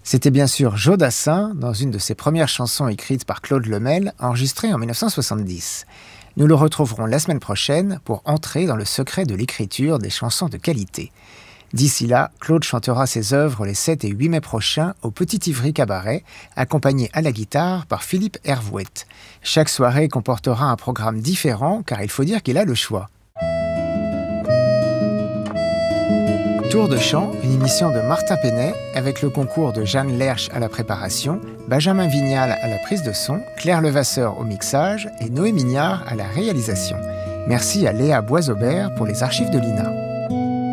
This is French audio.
C'était bien sûr Joe Dassin, dans une de ses premières chansons écrites par Claude Lemel, enregistrée en 1970. Nous le retrouverons la semaine prochaine pour entrer dans le secret de l'écriture des chansons de qualité. D'ici là, Claude chantera ses œuvres les 7 et 8 mai prochains au Petit Ivry Cabaret, accompagné à la guitare par Philippe Hervouette. Chaque soirée comportera un programme différent, car il faut dire qu'il a le choix. Tour de chant, une émission de Martin Penet, avec le concours de Jeanne Lerche à la préparation, Benjamin Vignal à la prise de son, Claire Levasseur au mixage et Noé Mignard à la réalisation. Merci à Léa Boisaubert pour les archives de l'INA.